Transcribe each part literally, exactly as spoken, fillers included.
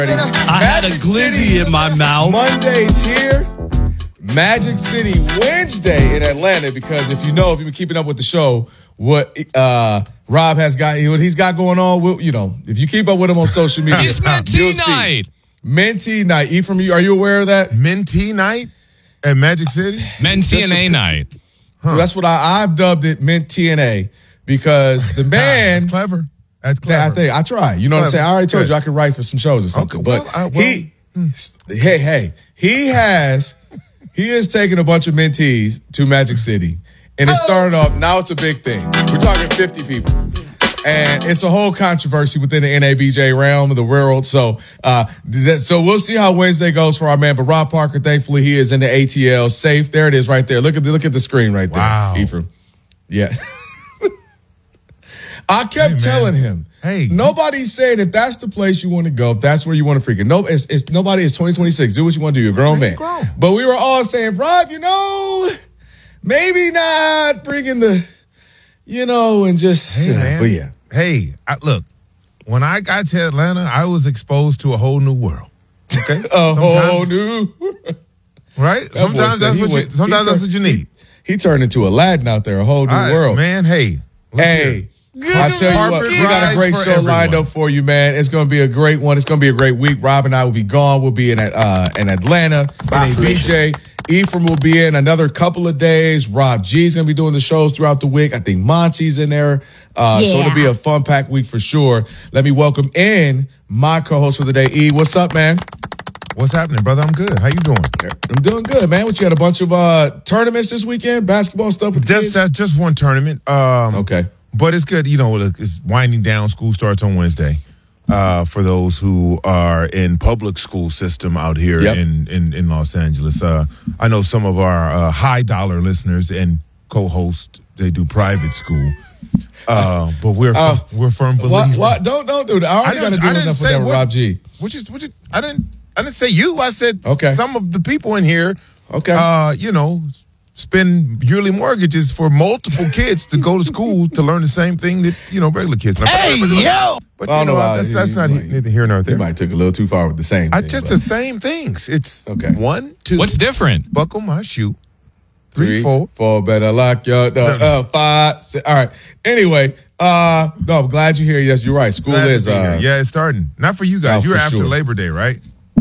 I had a glizzy in my mouth. Monday's here. Magic City Wednesday in Atlanta, because if you know, if you've been keeping up with the show, what uh, Rob has got, what he's got going on, we'll, you know, if you keep up with him on social media, it's Mentee night. Mentee night. Ephraim, are you aware of that? Mentee night at Magic City? Mentee and A night. Huh. So that's what I, I've dubbed it, Mentee and A, because the man. That's clever. That's clever. I think I try. You know clever. what I'm saying? I already told Good. you I could write for some shows or something. Okay, well, but I, well, he, hey, hey, he has, he is taking a bunch of mentees to Magic City, and it started off. Now it's a big thing. We're talking fifty people, and it's a whole controversy within the N A B J realm of the world. So, uh, that, so we'll see how Wednesday goes for our man. But Rob Parker, thankfully, he is in the A T L safe. There it is, right there. Look at the, look at the screen right there. Wow, Ephraim. Yeah. I kept hey, telling him, hey, nobody's saying if that's the place you want to go, if that's where you want to freaking. No, it's, it's nobody. It's twenty twenty-six. Do what you want to do. You're a grown man. Grown. But we were all saying, Rob, you know, maybe not bringing the, you know, and just. Hey, uh, man. But yeah. Hey, I, look, when I got to Atlanta, I was exposed to a whole new world. Okay, a whole new. Right. That Sometimes that's what went, you. Sometimes that's turned, what you need. He, he turned into Aladdin out there, a whole new right, world, man. Hey, hey. I tell you what, we got a great show everyone. lined up for you, man. It's going to be a great one. It's going to be a great week. Rob and I will be gone. We'll be in uh, in Atlanta, in B J. Ephraim will be in another couple of days. Rob G's going to be doing the shows throughout the week. I think Monty's in there. Uh, yeah. So it'll be a fun-packed week for sure. Let me welcome in my co-host for the day, E. What's up, man? What's happening, brother? I'm good. How you doing? I'm doing good, man. What, you had a bunch of uh, tournaments this weekend? Basketball stuff with just, kids? That's just one tournament. Um, okay. But it's good. You know, it's winding down. School starts on Wednesday. Uh, for those who are in public school system out here yep. in, in, in Los Angeles. Uh, I know some of our uh, high-dollar listeners and co-hosts, they do private school. Uh, but we're uh, firm, we're firm believers. What, what? Don't don't do that. I already got to do enough with that with Rob G. Which is, which is, I didn't I didn't say you. I said okay. some of the people in here. Okay. Uh, you know, spend yearly mortgages for multiple kids to go to school to learn the same thing that, you know, regular kids. Hey, yo! But you know, that's, he, that's he not might, neither here nor there. You might took a little too far with the same I thing. just but. the same things. It's okay. one, two. What's different? Buckle my shoe. Three, Three four. Four, better lock your door. Uh, five, six. All right. Anyway, uh, no, I'm glad you're here. Yes, you're right. School Glad is. Uh, yeah, it's starting. Not for you guys. Oh, You're for after sure. Labor Day, right?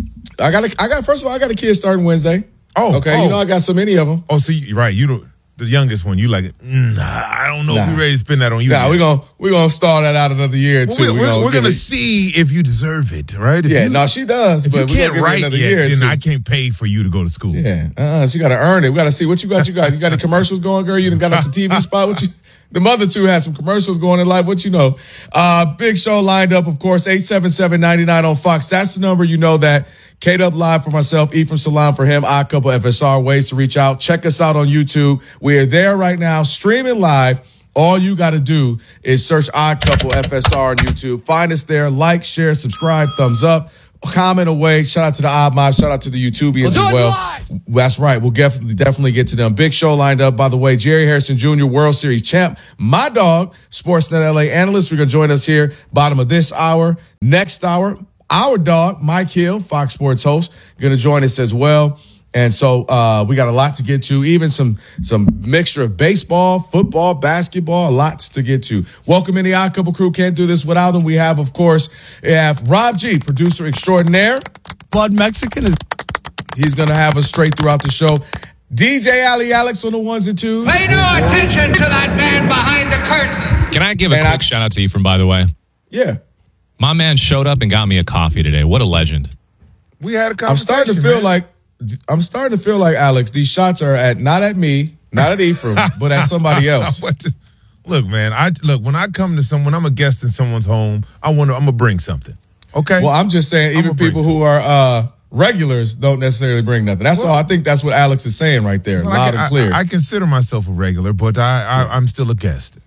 I got, a, I got. First of all, I got a kid starting Wednesday. Oh, okay. Oh. You know, I got so many of them. Oh, so you, right. You know, the youngest one, you like, mm, I don't know nah. if we're ready to spend that on you. Nah, we're going we're gonna stall that out another year or well, two. We're, we're, we're, gonna, we're gonna it, see if you deserve it, right? If yeah, you, no, she does. If but you we're can't gonna write another yet, year or then two. I can't pay for you to go to school. Yeah, uh, she got to earn it. We got to see what you got. You got you got any commercials going, girl? You done got us some T V spot? What you? The mother two had some commercials going in life. What you know? Uh, big show lined up, of course. eight seven seven, nine nine on Fox. That's the number. You know that. K-Dub Live for myself, Ephraim Salam for him, Odd Couple F S R, ways to reach out. Check us out on YouTube. We are there right now, streaming live. All you got to do is search Odd Couple F S R on YouTube. Find us there. Like, share, subscribe, thumbs up, comment away. Shout out to the Odd Mob. Shout out to the YouTubians we'll as well. That's right. We'll definitely, definitely get to them. Big show lined up. By the way, Jerry Harrison Junior, World Series champ. My dog, Sportsnet L A analyst. We're going to join us here, bottom of this hour. Next hour, our dog, Mike Hill, Fox Sports host, going to join us as well. And so uh, we got a lot to get to, even some some mixture of baseball, football, basketball, lots to get to. Welcome in the Odd Couple crew. Can't do this without them. We have, of course, we have Rob G, producer extraordinaire. Bud Mexican is. He's going to have us straight throughout the show. D J Ali Alex on the ones and twos. Pay no attention to that man behind the curtain. Can I give a Man, quick I- shout out to Ephraim, by the way? Yeah. My man showed up and got me a coffee today. What a legend. We had a conversation. I'm starting to feel man. like, I'm starting to feel like, Alex, these shots are at, not at me, not at Ephraim, but at somebody else. What the- look, man, I look, when I come to someone, I'm a guest in someone's home, I want to, I'm going to bring something. Okay? Well, I'm just saying, I'm even gonna bring people who are uh, regulars don't necessarily bring nothing. That's Well- all. I think that's what Alex is saying right there, Well, loud I, and clear. I, I consider myself a regular, but I, I, I'm still a guest.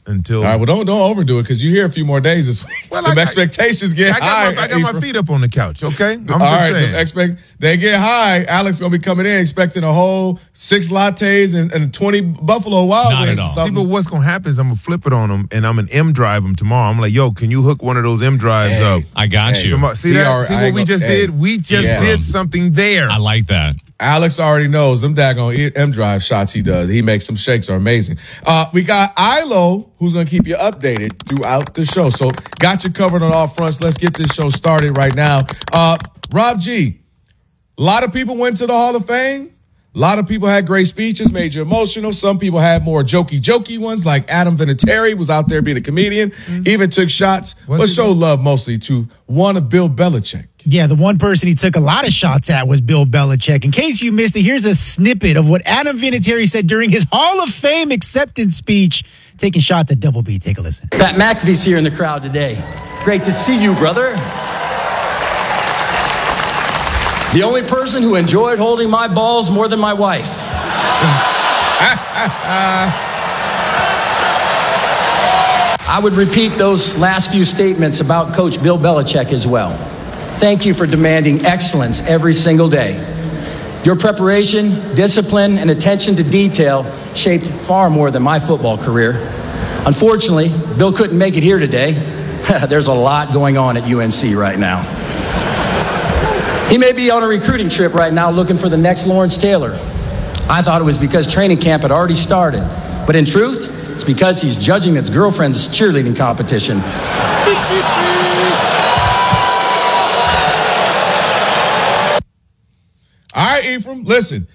until. All right, well, don't don't overdo it because you hear a few more days this week. Well, the I got- expectations get I got, high. my, I got my feet up on the couch, okay? I'm All just right, saying. the expect they get high. Alex gonna be coming in expecting a whole six lattes and, and twenty Buffalo Wild Not Wings. at all. or See, something. but what's gonna happen is I'm gonna flip it on them, and I'm gonna M drive them tomorrow. I'm like, yo, can you hook one of those M drives Hey. up? I got Hey, you. Tomorrow. See He that? already- See I what ain't we gonna- just hey. did? We just Yeah. did something there. I like that. Alex already knows them daggone M drive shots he does. He makes some shakes are amazing. Uh, we got Ilo, who's going to keep you updated throughout the show. So got you covered on all fronts. Let's get this show started right now. Uh, Rob G, a lot of people went to the Hall of Fame. A lot of people had great speeches, made you emotional. Some people had more jokey, jokey ones, like Adam Vinatieri was out there being a comedian, Mm-hmm. even took shots, Was but he showed love mostly to one of Bill Belichick. Yeah, the one person he took a lot of shots at was Bill Belichick. In case you missed it, here's a snippet of what Adam Vinatieri said during his Hall of Fame acceptance speech, taking shots at Double B. Take a listen. Pat McAfee's here in the crowd today. Great to see you, brother. The only person who enjoyed holding my balls more than my wife. I would repeat those last few statements about Coach Bill Belichick as well. Thank you for demanding excellence every single day. Your preparation, discipline, and attention to detail shaped far more than my football career. Unfortunately, Bill couldn't make it here today. There's a lot going on at U N C right now. He may be on a recruiting trip right now looking for the next Lawrence Taylor. I thought it was because training camp had already started. But in truth, it's because he's judging his girlfriend's cheerleading competition. All right, Ephraim, listen.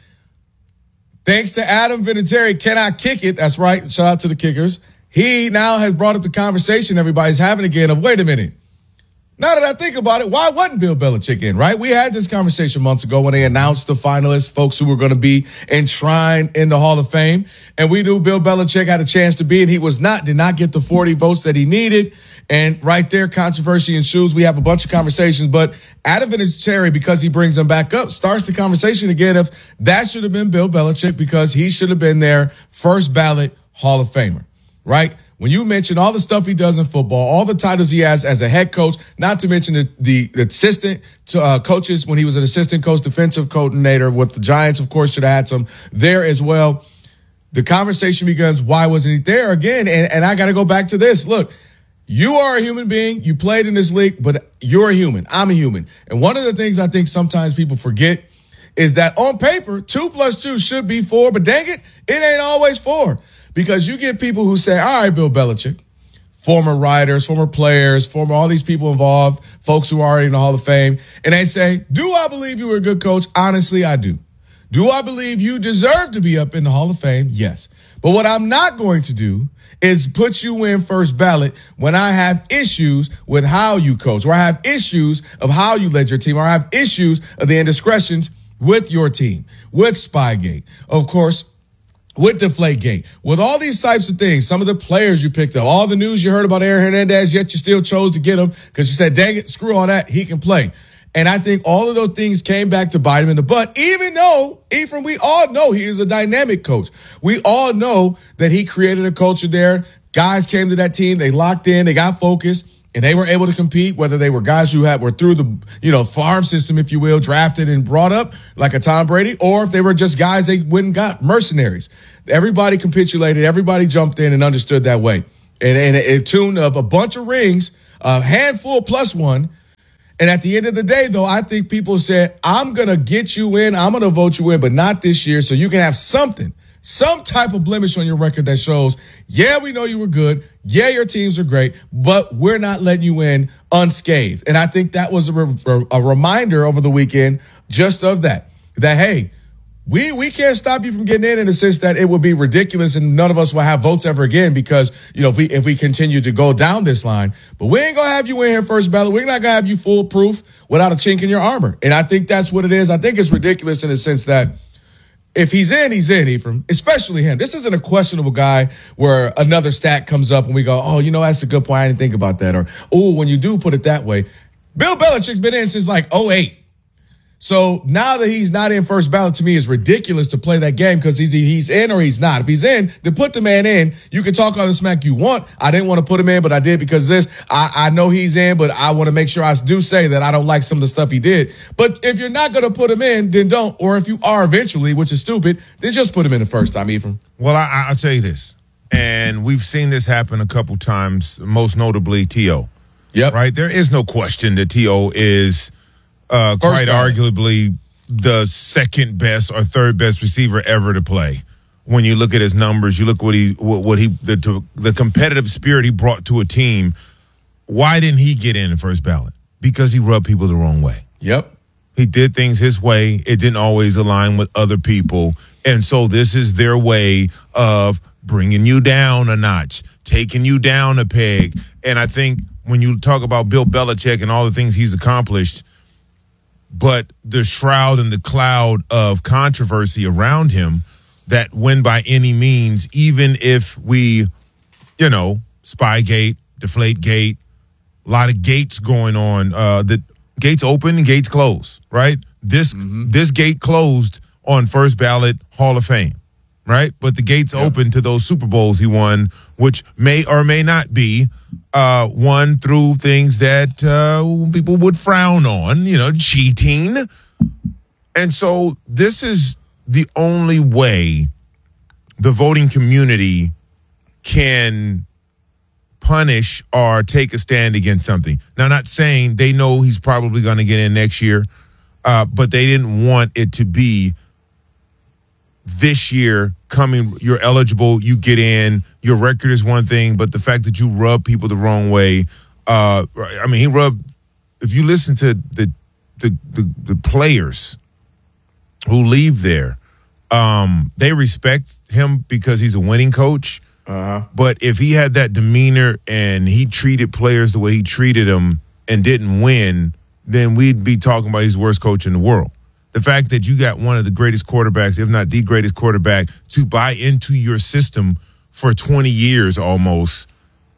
Thanks to Adam Vinatieri, can I kick it? That's right. Shout out to the kickers. He now has brought up the conversation everybody's having again of, wait a minute. Now that I think about it, why wasn't Bill Belichick in, right? We had this conversation months ago when they announced the finalists, folks who were going to be enshrined in the Hall of Fame. And we knew Bill Belichick had a chance to be, and he was not, did not get the forty votes that he needed. And right there, controversy ensues. We have a bunch of conversations, but Adam Vinatieri, because he brings them back up, starts the conversation again of that should have been Bill Belichick because he should have been their first ballot Hall of Famer, right? When you mention all the stuff he does in football, all the titles he has as a head coach, not to mention the, the assistant to, uh, coaches when he was an assistant coach, defensive coordinator with the Giants, of course, should have had some there as well. The conversation begins, why wasn't he there again? And, and I got to go back to this. Look, you are a human being. You played in this league, but you're a human. I'm a human. And one of the things I think sometimes people forget is that on paper, two plus two should be four, but dang it, it ain't always four. Because you get people who say, all right, Bill Belichick, former writers, former players, former all these people involved, folks who are already in the Hall of Fame, and they say, do I believe you were a good coach? Honestly, I do. Do I believe you deserve to be up in the Hall of Fame? Yes. But what I'm not going to do is put you in first ballot when I have issues with how you coach, or I have issues of how you led your team, or I have issues of the indiscretions with your team, with Spygate. Of course, with Deflategate, with all these types of things, some of the players you picked up, all the news you heard about Aaron Hernandez, yet you still chose to get him because you said, dang it, screw all that, he can play. And I think all of those things came back to bite him in the butt, even though, Ephraim, we all know he is a dynamic coach. We all know that he created a culture there. Guys came to that team, they locked in, they got focused, and they were able to compete, whether they were guys who had were through the, you know, farm system, if you will, drafted and brought up like a Tom Brady, or if they were just guys they went and got, mercenaries. Everybody capitulated. Everybody jumped in and understood that way. And, and it, it tuned up a bunch of rings, a handful plus one. And at the end of the day, though, I think people said, I'm going to get you in. I'm going to vote you in, but not this year. So you can have something, some type of blemish on your record that shows, yeah, we know you were good. Yeah, your teams are great, but we're not letting you in unscathed. And I think that was a, re- a reminder over the weekend just of that, that, hey, we we can't stop you from getting in in the sense that it would be ridiculous and none of us will have votes ever again because, you know, if we if we continue to go down this line. But we ain't going to have you in here first ballot. We're not going to have you foolproof without a chink in your armor. And I think that's what it is. I think it's ridiculous in the sense that if he's in, he's in, Ephraim, especially him. This isn't a questionable guy where another stat comes up and we go, oh, you know, that's a good point. I didn't think about that. Or, oh, when you do put it that way. Bill Belichick's been in since like oh eight. So now that he's not in first ballot, to me, it's ridiculous to play that game because he's he's in or he's not. If he's in, then put the man in. You can talk all the smack you want. I didn't want to put him in, but I did because of this. I, I know he's in, but I want to make sure I do say that I don't like some of the stuff he did. But if you're not going to put him in, then don't. Or if you are eventually, which is stupid, then just put him in the first time, Ephraim. Well, I, I'll tell you this, and we've seen this happen a couple times, most notably T O Yep. Right? There is no question that T O is uh, quite ballot. arguably the second best or third best receiver ever to play. When you look at his numbers, you look what he what, what he the the competitive spirit he brought to a team. Why didn't he get in the first ballot? Because he rubbed people the wrong way. Yep. He did things his way. It didn't always align with other people. And so this is their way of bringing you down a notch, taking you down a peg. And I think when you talk about Bill Belichick and all the things he's accomplished, but the shroud and the cloud of controversy around him that when by any means, even if we, you know, Spygate, Deflategate, a lot of gates going on, uh, the gates open and gates close, right? This mm-hmm. this gate closed on first ballot Hall of Fame, right? But the gates yep. open to those Super Bowls he won, which may or may not be uh, won through things that uh, people would frown on, you know, cheating. And so this is the only way the voting community can punish or take a stand against something. Now, not saying they know he's probably going to get in next year, uh, but they didn't want it to be this year coming, you're eligible, you get in, your record is one thing, but the fact that you rub people the wrong way, uh, I mean, he rubbed, if you listen to the the, the, the players who leave there, um, they respect him because he's a winning coach. Uh-huh. But if he had that demeanor and he treated players the way he treated them and didn't win, then we'd be talking about he's the worst coach in the world. The fact that you got one of the greatest quarterbacks, if not the greatest quarterback, to buy into your system for twenty years almost,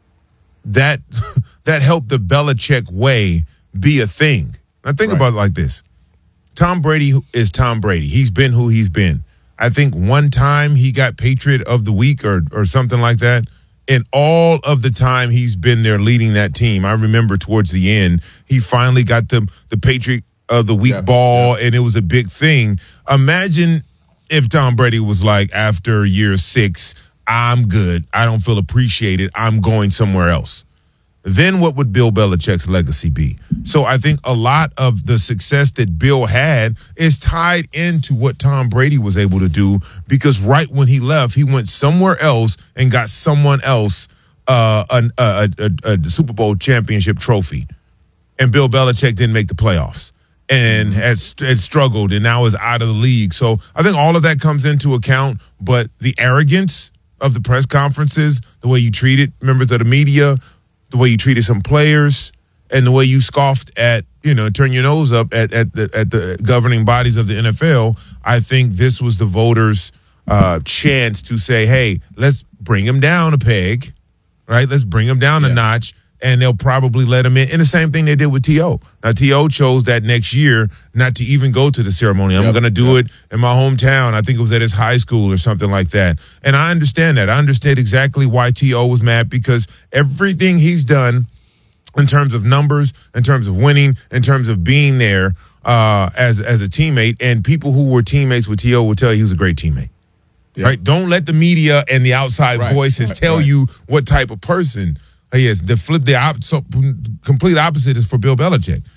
that that helped the Belichick way be a thing. Now think right. about it like this. Tom Brady is Tom Brady. He's been who he's been. I think one time he got Patriot of the Week or or something like that. And all of the time he's been there leading that team, I remember towards the end, he finally got the, the Patriot of the Week yeah, ball, yeah. and it was a big thing. Imagine if Tom Brady was like, after year six, I'm good. I don't feel appreciated. I'm going somewhere else. Then what would Bill Belichick's legacy be? So I think a lot of the success that Bill had is tied into what Tom Brady was able to do, because right when he left, he went somewhere else and got someone else uh, a, a, a, a Super Bowl championship trophy. And Bill Belichick didn't make the playoffs and has, had struggled and now is out of the league. So I think all of that comes into account, but the arrogance of the press conferences, the way you treated members of the media, the way you treated some players, and the way you scoffed at, you know, turn your nose up at at the, at the governing bodies of the N F L, I think this was the voters' uh, chance to say, hey, let's bring him down a peg, right? Let's bring him down yeah. a notch, and they'll probably let him in. And the same thing they did with T O Now, T O chose that next year not to even go to the ceremony. I'm yep, going to do yep. it in my hometown. I think it was at his high school or something like that. And I understand that. I understand exactly why T O was mad, because everything he's done in terms of numbers, in terms of winning, in terms of being there uh, as, as a teammate, and people who were teammates with T O will tell you he was a great teammate. Yep. Right? Don't let the media and the outside right, voices right, tell right. you what type of person he is. The flip, the op- so complete opposite is for Bill Belichick.